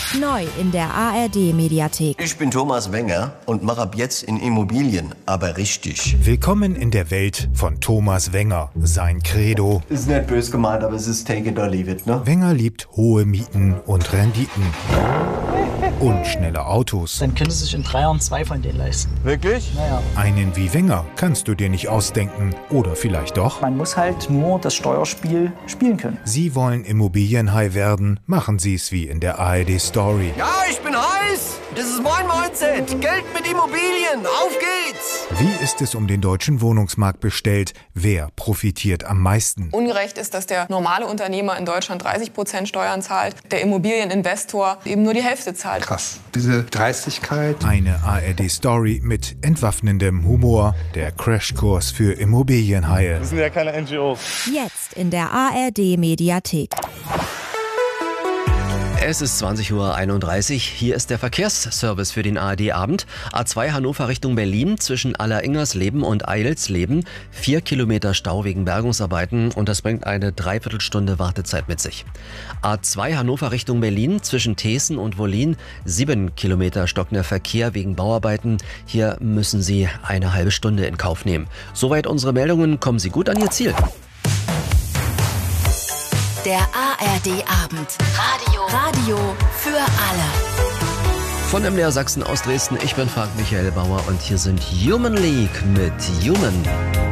Neu in der ARD-Mediathek. Ich bin Thomas Wenger und mache ab jetzt in Immobilien, aber richtig. Willkommen in der Welt von Thomas Wenger. Sein Credo: Ist nicht böse gemeint, aber es ist take it or leave it, ne? Wenger liebt hohe Mieten und Renditen. Und schnelle Autos. Dann können Sie sich in 3 Jahren 2 von denen leisten. Wirklich? Naja. Einen wie Wenger kannst du dir nicht ausdenken. Oder vielleicht doch? Man muss halt nur das Steuerspiel spielen können. Sie wollen Immobilienhai werden? Machen Sie es wie in der ARD-Story. Ja, ich bin heiß! Das ist mein Mindset! Geld mit Immobilien! Auf geht's! Wie ist es um den deutschen Wohnungsmarkt bestellt? Wer profitiert am meisten? Ungerecht ist, dass der normale Unternehmer in Deutschland 30% Steuern zahlt, der Immobilieninvestor eben nur die Hälfte zahlt. Krass. Diese Dreistigkeit. Eine ARD-Story mit entwaffnendem Humor. Der Crashkurs für Immobilienhaie. Wir sind ja keine NGO. Jetzt in der ARD-Mediathek. Es ist 20:31 Uhr. Hier ist der Verkehrsservice für den ARD-Abend. A2 Hannover Richtung Berlin zwischen Alleringersleben und Eilsleben. 4 Kilometer Stau wegen Bergungsarbeiten und das bringt eine Dreiviertelstunde Wartezeit mit sich. A2 Hannover Richtung Berlin zwischen Thesen und Wollin. 7 Kilometer stockender Verkehr wegen Bauarbeiten. Hier müssen Sie eine halbe Stunde in Kauf nehmen. Soweit unsere Meldungen. Kommen Sie gut an Ihr Ziel. Der ARD-Abend. Radio für alle. Von MDR Sachsen aus Dresden, ich bin Frank Michael Bauer und hier sind Human League mit Human.